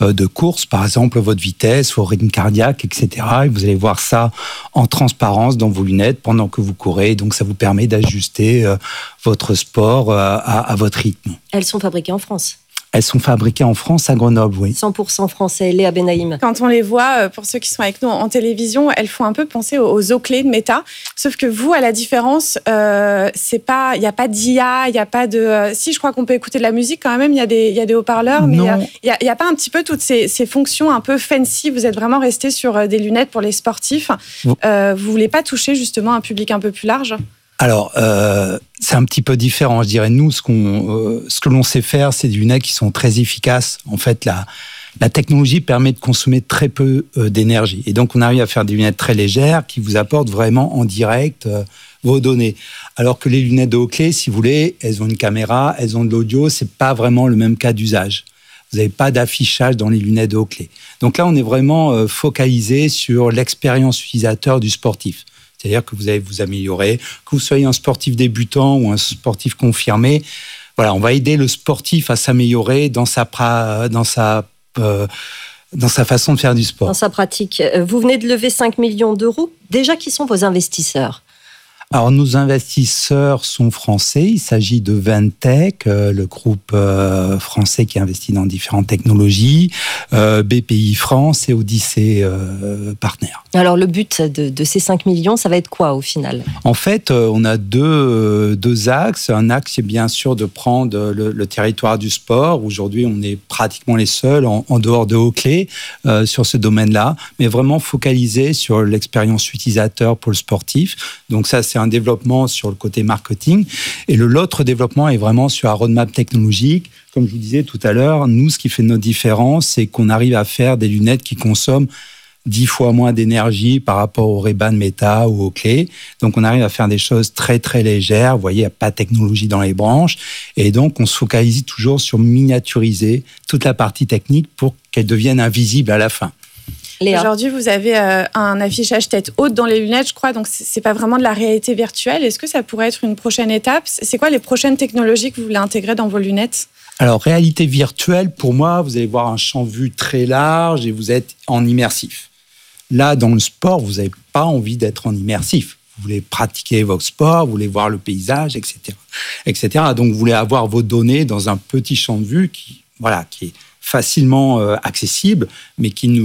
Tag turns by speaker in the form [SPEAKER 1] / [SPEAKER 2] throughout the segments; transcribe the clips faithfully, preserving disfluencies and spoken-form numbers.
[SPEAKER 1] euh, de course, par exemple votre vitesse, vos rythmes cardiaques, et cetera. Et vous allez voir ça en transparence dans vos lunettes pendant que vous courez. Donc ça vous permet d'ajuster euh, votre sport euh, à, à votre rythme.
[SPEAKER 2] Elles sont fabriquées en France.
[SPEAKER 1] Elles sont fabriquées en France, à Grenoble, oui.
[SPEAKER 2] cent pour cent français, Léa Benaïm.
[SPEAKER 3] Quand on les voit, pour ceux qui sont avec nous en télévision, elles font un peu penser aux Oakley de Meta. Sauf que vous, à la différence, euh, c'est pas, il n'y a pas d'I A, il n'y a pas de... Euh, si, je crois qu'on peut écouter de la musique quand même, il y a des, il y a des haut-parleurs, mais il n'y a, y a, y a pas un petit peu toutes ces, ces fonctions un peu fancy. Vous êtes vraiment resté sur des lunettes pour les sportifs. Vous ne voulez pas toucher justement un public un peu plus large ?
[SPEAKER 1] Alors, euh, c'est un petit peu différent, je dirais. Nous, ce, qu'on, euh, ce que l'on sait faire, c'est des lunettes qui sont très efficaces. En fait, la, la technologie permet de consommer très peu euh, d'énergie. Et donc, on arrive à faire des lunettes très légères qui vous apportent vraiment en direct euh, vos données. Alors que les lunettes de Oakley, si vous voulez, elles ont une caméra, elles ont de l'audio, c'est pas vraiment le même cas d'usage. Vous n'avez pas d'affichage dans les lunettes de Oakley. Donc là, on est vraiment euh, focalisé sur l'expérience utilisateur du sportif. C'est-à-dire que vous allez vous améliorer, que vous soyez un sportif débutant ou un sportif confirmé. Voilà, on va aider le sportif à s'améliorer dans sa, pra... dans sa, euh, dans sa façon de faire du sport.
[SPEAKER 2] Dans sa pratique. Vous venez de lever cinq millions d'euros. Déjà, qui sont vos investisseurs ?
[SPEAKER 1] Alors, nos investisseurs sont français. Il s'agit de Ventec, euh, le groupe euh, français qui investit dans différentes technologies, euh, B P I France et Odyssey euh, Partners.
[SPEAKER 2] Alors, le but de, de ces cinq millions, ça va être quoi au final ?
[SPEAKER 1] En fait, euh, on a deux, euh, deux axes. Un axe, c'est bien sûr de prendre le, le territoire du sport. Aujourd'hui, on est pratiquement les seuls en, en dehors de Oakley euh, sur ce domaine-là, mais vraiment focalisé sur l'expérience utilisateur pour le sportif. Donc ça, c'est un développement sur le côté marketing. Et le, l'autre développement est vraiment sur un roadmap technologique. Comme je vous disais tout à l'heure, nous, ce qui fait notre différence, c'est qu'on arrive à faire des lunettes qui consomment dix fois moins d'énergie par rapport au Ray-Ban Meta ou Oakley. Donc, on arrive à faire des choses très, très légères. Vous voyez, il n'y a pas de technologie dans les branches. Et donc, on se focalise toujours sur miniaturiser toute la partie technique pour qu'elle devienne invisible à la fin.
[SPEAKER 3] Léa. Aujourd'hui, vous avez euh, un affichage tête haute dans les lunettes, je crois, donc c'est pas vraiment de la réalité virtuelle. Est-ce que ça pourrait être une prochaine étape ? C'est quoi les prochaines technologies que vous voulez intégrer dans vos lunettes ?
[SPEAKER 1] Alors, réalité virtuelle, pour moi, vous allez voir un champ de vue très large et vous êtes en immersif. Là, dans le sport, vous n'avez pas envie d'être en immersif. Vous voulez pratiquer votre sport, vous voulez voir le paysage, et cetera, et cetera. Donc, vous voulez avoir vos données dans un petit champ de vue qui, voilà, qui est facilement euh, accessible, mais qui ne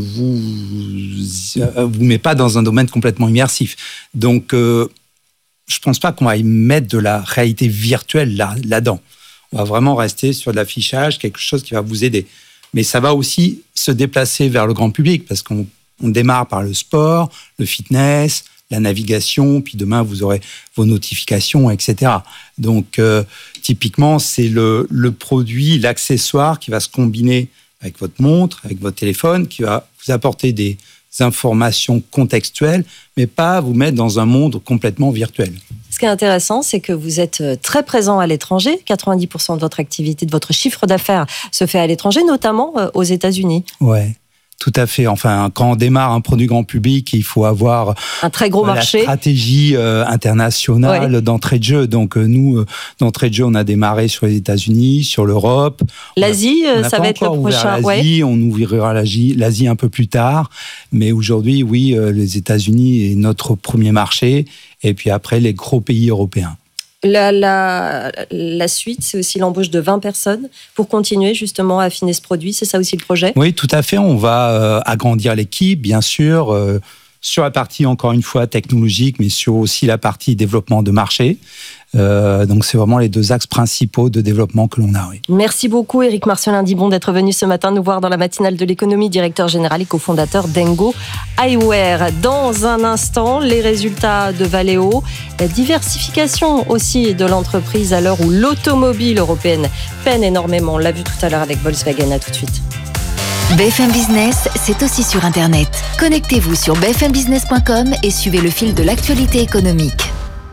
[SPEAKER 1] vous, euh, vous met pas dans un domaine complètement immersif. Donc, euh, je pense pas qu'on va y mettre de la réalité virtuelle là, là-dedans. On va vraiment rester sur de l'affichage, quelque chose qui va vous aider. Mais ça va aussi se déplacer vers le grand public, parce qu'on on démarre par le sport, le fitness, la navigation, puis demain, vous aurez vos notifications, et cetera. Donc, euh, typiquement, c'est le, le produit, l'accessoire qui va se combiner avec votre montre, avec votre téléphone, qui va vous apporter des informations contextuelles, mais pas vous mettre dans un monde complètement virtuel.
[SPEAKER 2] Ce qui est intéressant, c'est que vous êtes très présent à l'étranger. quatre-vingt-dix pour cent de votre activité, de votre chiffre d'affaires se fait à l'étranger, notamment aux États-Unis.
[SPEAKER 1] Ouais. Tout à fait. Enfin, quand on démarre un produit grand public, il faut avoir
[SPEAKER 2] un très gros marché,
[SPEAKER 1] la stratégie euh, internationale ouais. d'entrée de jeu. Donc, euh, nous, euh, d'entrée de jeu, on a démarré sur les États-Unis, sur l'Europe.
[SPEAKER 2] L'Asie, a, ça va être le prochain.
[SPEAKER 1] L'Asie, ouais. On ouvrira l'Asie, l'Asie un peu plus tard. Mais aujourd'hui, oui, euh, les États-Unis est notre premier marché. Et puis après, les gros pays européens.
[SPEAKER 2] La, la, la suite, c'est aussi l'embauche de vingt personnes pour continuer justement à affiner ce produit. C'est ça aussi le projet ?
[SPEAKER 1] Oui, tout à fait. On va euh, agrandir l'équipe, bien sûr, euh, sur la partie, encore une fois, technologique, mais sur aussi la partie développement de marché. Euh, donc, c'est vraiment les deux axes principaux de développement que l'on a. Oui.
[SPEAKER 2] Merci beaucoup, Éric Marcelin-Dibon, d'être venu ce matin nous voir dans la matinale de l'économie, directeur général et cofondateur d'Engo Eyewear. Dans un instant, les résultats de Valeo, la diversification aussi de l'entreprise à l'heure où l'automobile européenne peine énormément. On l'a vu tout à l'heure avec Volkswagen. À tout de suite.
[SPEAKER 4] B F M Business, c'est aussi sur Internet. Connectez-vous sur b f m business point com et suivez le fil de l'actualité économique.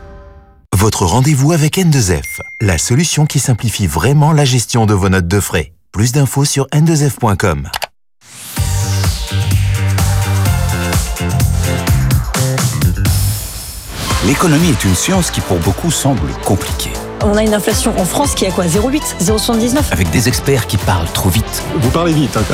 [SPEAKER 5] Votre rendez-vous avec N deux F, la solution qui simplifie vraiment la gestion de vos notes de frais. Plus d'infos sur n deux f point com.
[SPEAKER 6] L'économie est une science qui pour beaucoup semble compliquée.
[SPEAKER 7] On a une inflation en France qui est à quoi ? zéro virgule huit, zéro virgule soixante-dix-neuf ?
[SPEAKER 6] Avec des experts qui parlent trop vite.
[SPEAKER 8] Vous parlez vite, hein, quand